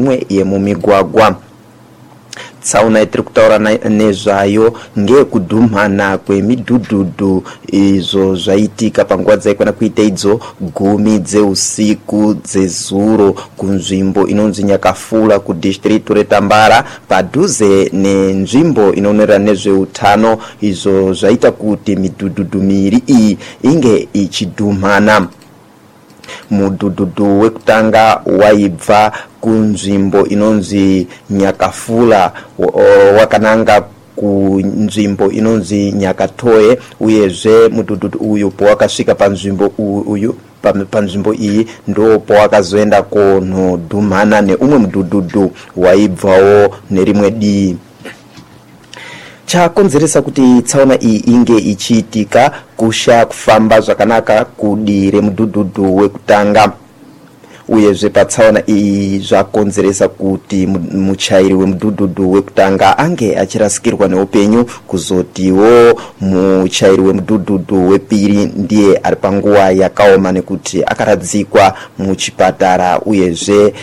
imwe yemumigwagwa. Tsaona itiri kutaura nezvayo ngekudhumhana kwemidhudhudhu izvo zvaitika panguva dzaikwana kuita idzo 10 dzeusiku dzezuro kunzvimbo inonzi Nyakafula kudistritu reTambara padhuze nenzvimbo inonerana nezveutano, izvo zvaita kuti midhudhudhu miviri iyi inge ichidhumhana. Mudhudhudhu wekutanga waibva kunzvimbo inonzi Nyakafula wakananga kunzvimbo inonzi Nyakatoye, uyezve mudhudhudhu uyu pawakasvika panzvimbo iyi ndo pawakazoenda konodhumhana neumwe mudhudhudhu waibvawo nerimwe dii. Chakonzeresa kuti tsaona iyi inge ichiitika kusha kufamba zvakanaka kudii remudhudhudhu wekutanga, uyezve patsaona iyi zvakonzeresa kuti muchairi wemudhudhudhu wekutanga ange achirasikirwa neupenyu, kuzotiwo muchairi wemudhudhudhu wepiri ndiye ari panguva yakaoma nekuti akaradzikwa muchipatara, uyezve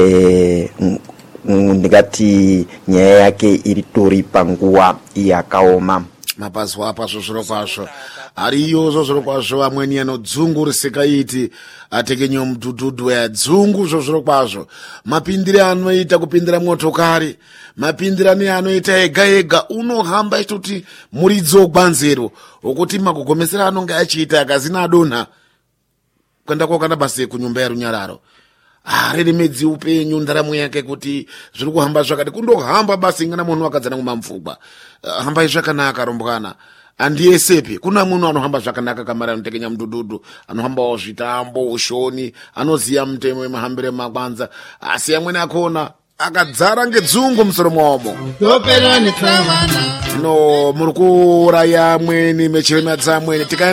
ndingati nyaya yake iritori panguva yakaoma. Mapazi apa zvozviro kwazvo ariyo zvozviro kwazvo, amweni anodzungu risikaiti atekenyo mudhudhudhu yadzungu zvozviro kwazvo, mapindire anoita kupindira motokari, mapindirane anoita ega ega, unohamba ichitoti muridzo gwanzero wokuti makugomesera anonga achiita akazina adonha kwenda kwakana basi kunyumba yarunyararo aremedzi upenyu ndaramo yake kuti zviri kuhamba zvakati kundohamba basi ingana munhu akadzana kumamfugwa. Hambai zvakanaka rombwana, andiyesepi kuna munhu anohamba zvakanaka kamari anotekenya mudhudhudhu, anohambawo zvitambo ushoni, anoziya mutemo wemahambire makwanza, asi amweni akona akadzara ngedzungu musoro mwawomo. No muri kuuraya amweni mechirema dzamweni